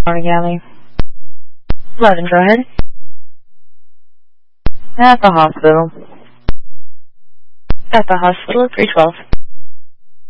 Morning, Allie. 11, go ahead. At the hospital. At the hospital, 312.